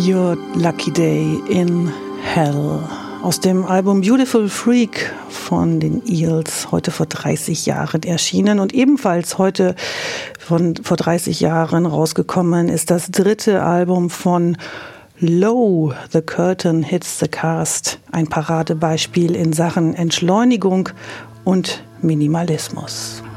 Your Lucky Day in Hell aus dem Album Beautiful Freak von den Eels, heute vor 30 Jahren erschienen und ebenfalls heute vor 30 Jahren rausgekommen ist das dritte Album von Low, The Curtain Hits the Cast, ein Paradebeispiel in Sachen Entschleunigung und Minimalismus.